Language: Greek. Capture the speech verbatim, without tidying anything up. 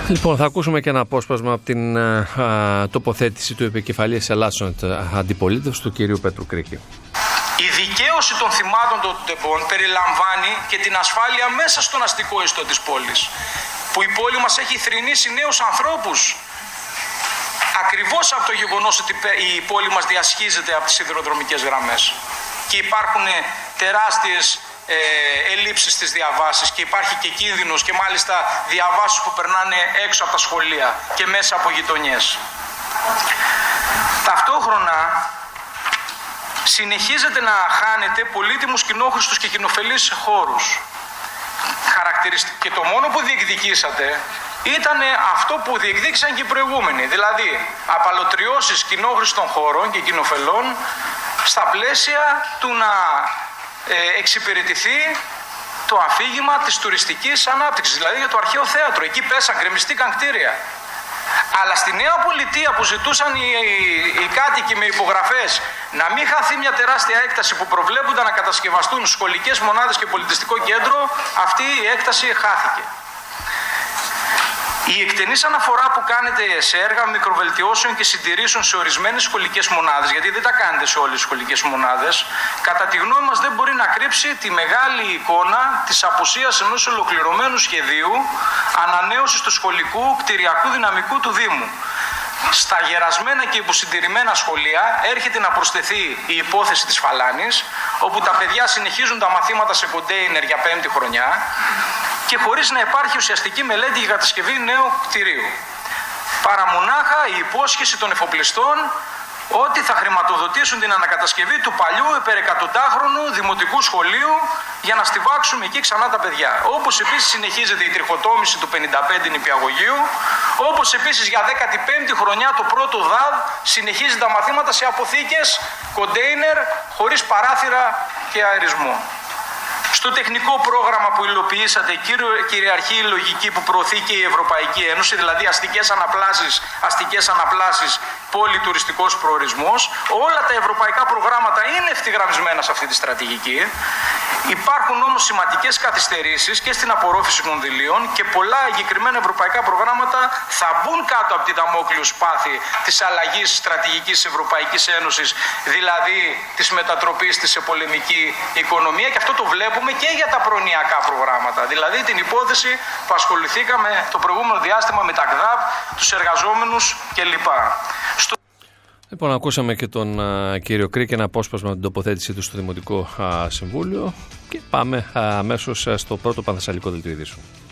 Λοιπόν, θα ακούσουμε και ένα απόσπασμα από την α, τοποθέτηση του επικεφαλής Ελλάσσον αντιπολίτευσης του κυρίου Πέτρου Κρίκη. Η δικαίωση των θυμάτων των τεμπών περιλαμβάνει και την ασφάλεια μέσα στον αστικό ιστό της πόλης, που η πόλη μας έχει θρηνήσει νέους ανθρώπους ακριβώς από το γεγονός ότι η πόλη μας διασχίζεται από τις σιδηροδρομικές γραμμές και υπάρχουν τεράστιες ε, ελλείψεις στις διαβάσεις και υπάρχει και κίνδυνος και μάλιστα διαβάσεις που περνάνε έξω από τα σχολεία και μέσα από γειτονιές. Ταυτόχρονα συνεχίζεται να χάνετε πολύτιμους κοινόχρηστους και κοινοφελείς χώρους. Και το μόνο που διεκδικήσατε ήταν αυτό που διεκδίκησαν και οι προηγούμενοι, δηλαδή απαλωτριώσεις κοινόχρηστων χώρων και κοινοφελών στα πλαίσια του να ε, εξυπηρετηθεί το αφήγημα της τουριστικής ανάπτυξης, δηλαδή για το αρχαίο θέατρο. Εκεί πέσαν, γκρεμιστήκαν κτίρια. Αλλά στη Νέα Πολιτεία που ζητούσαν οι, οι, οι κάτοικοι με υπογραφές να μην χαθεί μια τεράστια έκταση που προβλέπονταν να κατασκευαστούν σχολικές μονάδες και πολιτιστικό κέντρο, αυτή η έκταση χάθηκε. Η εκτενής αναφορά που κάνετε σε έργα μικροβελτιώσεων και συντηρήσεων σε ορισμένες σχολικές μονάδες, γιατί δεν τα κάνετε σε όλες τις σχολικές μονάδες, κατά τη γνώμη μας δεν μπορεί να κρύψει τη μεγάλη εικόνα της απουσίας ενός ολοκληρωμένου σχεδίου ανανέωσης του σχολικού κτηριακού δυναμικού του Δήμου. Στα γερασμένα και υποσυντηρημένα σχολεία έρχεται να προσθεθεί η υπόθεση της Φαλάνης, όπου τα παιδιά συνεχίζουν τα μαθήματα σε κοντέινερ για πέμπτη χρονιά και χωρίς να υπάρχει ουσιαστική μελέτη για κατασκευή νέου κτηρίου. Παρά μονάχα η υπόσχεση των εφοπλιστών ότι θα χρηματοδοτήσουν την ανακατασκευή του παλιού υπερεκατοντάχρονου δημοτικού σχολείου για να στιβάξουμε εκεί ξανά τα παιδιά. Όπως επίσης συνεχίζεται η τριχοτόμηση του πενήντα πέντε νηπιαγωγείου, όπως επίσης για δέκατη πέμπτη χρονιά το πρώτο ΔΑΔ συνεχίζει τα μαθήματα σε αποθήκες, κοντέινερ, χωρίς παράθυρα και αερισμό. Στο τεχνικό πρόγραμμα που υλοποιήσατε κυριαρχεί η λογική που προωθεί και η Ευρωπαϊκή Ένωση, δηλαδή αστικές αναπλάσεις, αστικές αναπλάσεις, πόλη τουριστικός προορισμός. Όλα τα ευρωπαϊκά προγράμματα είναι ευθυγραμμισμένα σε αυτή τη στρατηγική. Υπάρχουν όμως σημαντικές καθυστερήσεις και στην απορρόφηση κονδυλίων και πολλά εγκεκριμένα ευρωπαϊκά προγράμματα θα μπουν κάτω από τη δαμόκλειο σπάθη της αλλαγής στρατηγικής Ευρωπαϊκής Ένωσης, δηλαδή της μετατροπής της σε πολεμική οικονομία, και αυτό το βλέπουμε και για τα προνοιακά προγράμματα, δηλαδή την υπόθεση που ασχοληθήκαμε το προηγούμενο διάστημα με τα ΚΔΑΠ, τους εργαζόμενους κλπ. Στο... Λοιπόν, ακούσαμε και τον uh, κύριο Κρίκη, ένα απόσπασμα την τοποθέτησή του στο Δημοτικό uh, Συμβούλιο, και πάμε αμέσως uh, στο πρώτο Πανθεσσαλικό Δελτίο Ειδήσεων.